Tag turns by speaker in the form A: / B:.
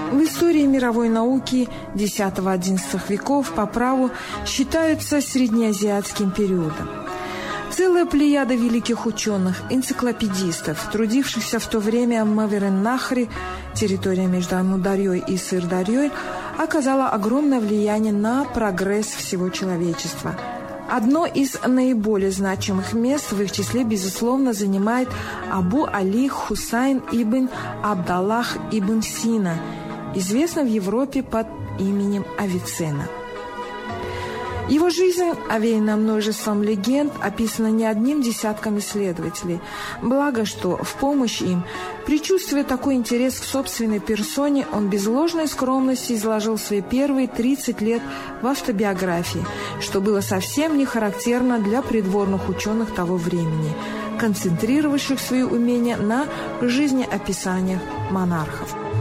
A: В истории мировой науки X-XI веков по праву считаются среднеазиатским периодом. Целая плеяда великих ученых, энциклопедистов, трудившихся в то время в Мавереннахре, территория между Амударьей и Сырдарьей, оказала огромное влияние на прогресс всего человечества. Одно из наиболее значимых мест в их числе, безусловно, занимает Абу Али Хусайн ибн Абдаллах ибн Сина, известный в Европе под именем Авиценна. Его жизнь овеяна множеством легенд, описана не одним десятком исследователей. Благо, что в помощь им, предчувствуя такой интерес к собственной персоне, он без ложной скромности изложил свои первые 30 лет в автобиографии, что было совсем не характерно для придворных ученых того времени, концентрировавших свои умения на жизнеописаниях монархов.